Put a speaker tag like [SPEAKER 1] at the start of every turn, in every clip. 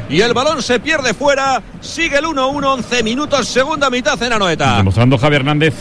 [SPEAKER 1] y el balón se pierde fuera. Sigue el 1-1, 11 minutos, segunda mitad en Anoeta.
[SPEAKER 2] Demostrando Javi Hernández,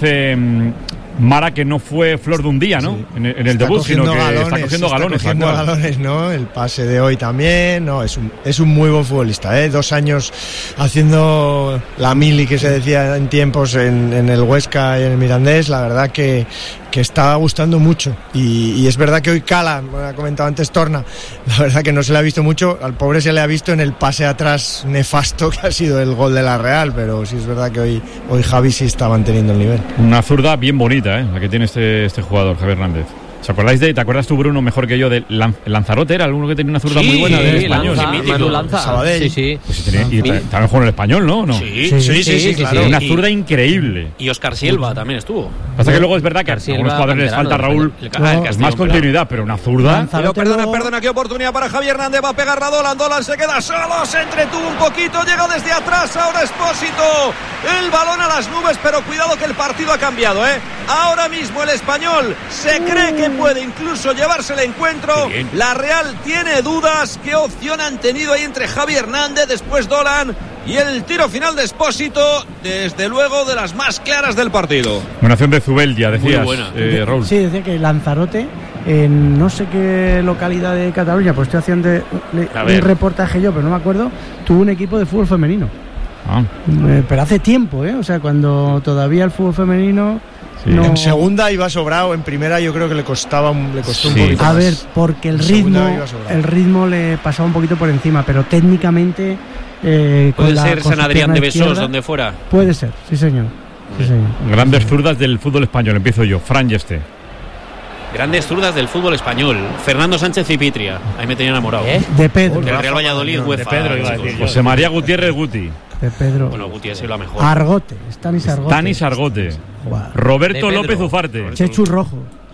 [SPEAKER 2] Mara, que no fue flor de un día, ¿no? En el debut, sino que está cogiendo galones.
[SPEAKER 3] ¿no? El pase de hoy también, no, es un muy buen futbolista, 2 años haciendo la mili que se decía en tiempos en el Huesca y en el Mirandés. La verdad que está gustando mucho y es verdad que hoy cala, me ha comentado antes Torna, la verdad que no se le ha visto mucho, al pobre se le ha visto en el pase atrás nefasto que ha sido el gol de la Real, pero sí es verdad que hoy Javi sí está manteniendo el nivel.
[SPEAKER 2] Una zurda bien bonita, la que tiene este jugador, Javi Hernández. ¿Os acordáis te acuerdas tú, Bruno, mejor que yo, de Lanzarote? Era alguno que tenía una zurda muy buena del Español.
[SPEAKER 4] Manu Lanza.
[SPEAKER 3] Sabadell.
[SPEAKER 4] Sí.
[SPEAKER 2] Pues y también jugó en el Español, ¿no?
[SPEAKER 1] Sí, claro.
[SPEAKER 2] Una zurda increíble.
[SPEAKER 1] Y Óscar Silva también estuvo.
[SPEAKER 2] Pasa que luego es verdad que a algunos jugadores les falta, Raúl, más continuidad, pero una zurda.
[SPEAKER 1] Perdona, qué oportunidad para Javi Hernández. Va a pegar a Dolan se queda solo, se entretuvo un poquito, llega desde atrás, ahora Expósito. El balón a las nubes, pero cuidado que el partido ha cambiado, Ahora mismo el Español se cree que puede incluso llevarse el encuentro. La Real tiene dudas. ¿Qué opción han tenido ahí entre Javi Hernández, después Dolan y el tiro final de Expósito? Desde luego de las más claras del partido.
[SPEAKER 2] Buena acción de Zubeldia, decías, Raúl.
[SPEAKER 5] Sí, decía que Lanzarote, en no sé qué localidad de Cataluña, pues estoy haciendo un reportaje yo, pero no me acuerdo, tuvo un equipo de fútbol femenino. Pero hace tiempo, o sea, cuando todavía el fútbol femenino...
[SPEAKER 3] Sí. No. En segunda iba sobrado, en primera yo creo que le costó un poquito
[SPEAKER 5] más. A ver, porque el ritmo le pasaba un poquito por encima, pero técnicamente
[SPEAKER 1] puede ser San Adrián de Besós, donde fuera.
[SPEAKER 5] Puede ser, sí señor.
[SPEAKER 2] Grandes zurdas del fútbol español, empiezo yo. Fran Yeste.
[SPEAKER 1] Grandes zurdas del fútbol español. Fernando Sánchez y Pitria. Ahí me tenía enamorado.
[SPEAKER 5] De Pedro.
[SPEAKER 1] Del Real Valladolid, UEFA.
[SPEAKER 2] José María Gutiérrez Guti.
[SPEAKER 5] De Pedro.
[SPEAKER 1] Bueno, Guti ha sido la mejor.
[SPEAKER 5] Argote. Stanis
[SPEAKER 2] Argote. Roberto López Ufarte.
[SPEAKER 5] Chechu Rojo.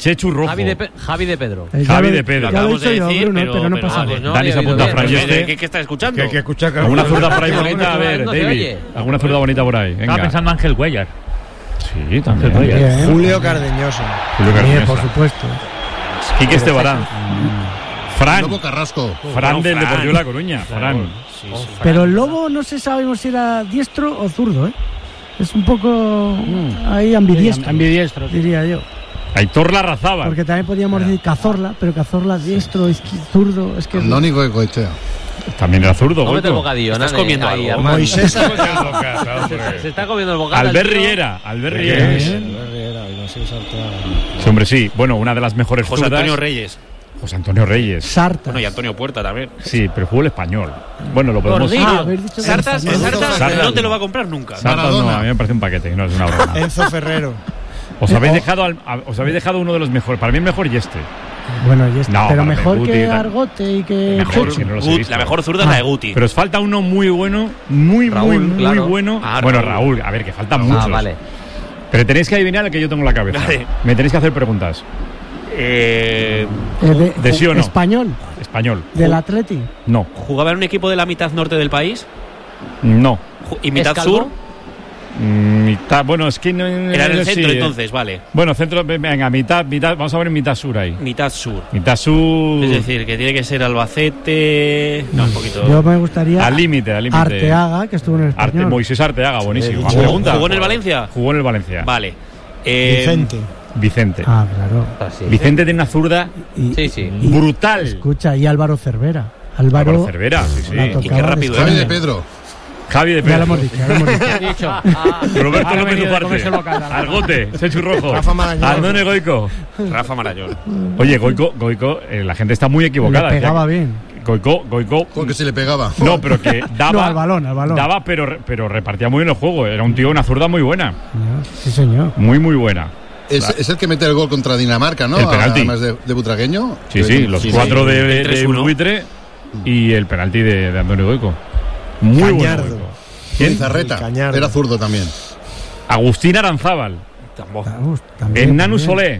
[SPEAKER 4] Javi de Pedro.
[SPEAKER 2] Javi de Pedro.
[SPEAKER 1] Acabamos de decir,
[SPEAKER 5] pero no pasa nada.
[SPEAKER 2] Dani se apunta a Fran Yeste.
[SPEAKER 1] ¿Qué está escuchando?
[SPEAKER 2] ¿Qué escucha? ¿Alguna zurda por ahí bonita? A ver, David. ¿Alguna zurda bonita por ahí?
[SPEAKER 6] Estaba pensando Ángel Cuellar.
[SPEAKER 2] Sí, también.
[SPEAKER 3] Julio Cardeñoso.
[SPEAKER 5] Por supuesto.
[SPEAKER 2] Quique Estebarán. Fran.
[SPEAKER 7] Lobo Carrasco.
[SPEAKER 2] Fran del Deportivo de La Coruña. Fran.
[SPEAKER 5] Pero el Lobo no se sabe si era diestro o zurdo, Es un poco ahí ambidiestro, diría yo.
[SPEAKER 2] Aitor Larrazábal.
[SPEAKER 5] Porque también podíamos decir Cazorla, pero Cazorla diestro, zurdo, es que...
[SPEAKER 7] Andónico de Goitea.
[SPEAKER 2] También era zurdo.
[SPEAKER 4] Cómete el bocadillo.
[SPEAKER 1] ¿Estás comiendo ahí, algo?
[SPEAKER 3] Moisés.
[SPEAKER 4] Se está comiendo el bocadillo.
[SPEAKER 2] Albert Riera. Sí, hombre, sí. Bueno, una de las mejores
[SPEAKER 1] José
[SPEAKER 2] zurdas.
[SPEAKER 1] José Antonio Reyes.
[SPEAKER 5] Sartas.
[SPEAKER 1] Bueno, y Antonio Puerta también.
[SPEAKER 2] Sí, pero fútbol español. Bueno, lo podemos...
[SPEAKER 1] Sartas no te lo va a comprar nunca.
[SPEAKER 2] Sartas no, a mí me parece un paquete, no es una broma.
[SPEAKER 3] Enzo Ferrero.
[SPEAKER 2] Os habéis dejado uno de los mejores. Para mí el mejor Yeste.
[SPEAKER 5] Bueno, pero mejor que Argote y que
[SPEAKER 1] la mejor zurda es la de Guti.
[SPEAKER 2] Pero os falta uno muy bueno, muy bueno. Bueno, Raúl, a ver, que faltan muchos.
[SPEAKER 4] Vale.
[SPEAKER 2] Pero tenéis que adivinar el que yo tengo en la cabeza. Vale. Me tenéis que hacer preguntas.
[SPEAKER 5] ¿De
[SPEAKER 2] sí o no?
[SPEAKER 5] Español. ¿Del Atleti?
[SPEAKER 2] No.
[SPEAKER 1] ¿Jugaba en un equipo de la mitad norte del país?
[SPEAKER 2] No.
[SPEAKER 1] ¿Y mitad sur?
[SPEAKER 2] Mitad, bueno, es que no
[SPEAKER 1] era en el centro, entonces, vale.
[SPEAKER 2] Bueno, centro, venga, mitad, vamos a ver en mitad sur ahí.
[SPEAKER 1] Mitad sur.
[SPEAKER 2] Es
[SPEAKER 1] decir, que tiene que ser Albacete. No, un poquito.
[SPEAKER 5] Yo me gustaría.
[SPEAKER 2] Al límite.
[SPEAKER 5] Arteaga, que estuvo en el Español.
[SPEAKER 2] Moisés Arteaga, buenísimo.
[SPEAKER 1] ¿Jugó en el Valencia?
[SPEAKER 2] Jugó en el Valencia.
[SPEAKER 1] Vale.
[SPEAKER 2] Vicente.
[SPEAKER 5] Ah, claro.
[SPEAKER 2] Vicente tiene una zurda brutal.
[SPEAKER 5] Escucha, y Álvaro Cervera.
[SPEAKER 2] Álvaro Cervera, sí.
[SPEAKER 1] Y qué rápido.
[SPEAKER 7] Javi de Pedro.
[SPEAKER 5] Ya lo hemos dicho.
[SPEAKER 2] Roberto López Ufarte. Argote, Chechu Rojo.
[SPEAKER 3] Rafa Marañón.
[SPEAKER 2] Andone Goico.
[SPEAKER 1] Rafa Marañón.
[SPEAKER 2] Oye, Goico, la gente está muy equivocada.
[SPEAKER 5] Le pegaba bien.
[SPEAKER 2] Goico.
[SPEAKER 7] Porque se le pegaba.
[SPEAKER 2] No, pero que daba.
[SPEAKER 5] No, al balón.
[SPEAKER 2] Daba, pero repartía muy bien el juego. Era un tío, una zurda muy buena.
[SPEAKER 5] Sí, señor.
[SPEAKER 2] Muy buena.
[SPEAKER 7] Es el que mete el gol contra Dinamarca, ¿no?
[SPEAKER 2] El penalti.
[SPEAKER 7] Además de Butragueño.
[SPEAKER 2] Sí, los 4 de Buitre y el penalti de Antonio Goico. Muy bueno.
[SPEAKER 7] ¿Quién? Zarreta. Era zurdo también.
[SPEAKER 2] Agustín Aranzábal. Nanu Solé.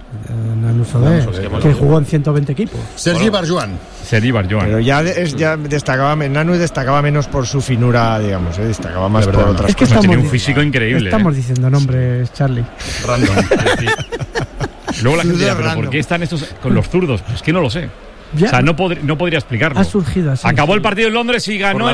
[SPEAKER 5] Que jugó en 120 equipos.
[SPEAKER 7] Sergi Barjuan.
[SPEAKER 3] Pero ya destacaba menos por su finura, digamos, destacaba más por otras cosas.
[SPEAKER 2] Tenía un físico increíble.
[SPEAKER 5] Estamos diciendo nombres, Charlie.
[SPEAKER 7] Random.
[SPEAKER 2] Luego la gente dirá, ¿pero por qué están estos con los zurdos? Pues que no lo sé. O sea, no podría explicarlo.
[SPEAKER 5] Ha surgido así.
[SPEAKER 2] Acabó el partido en Londres y ganó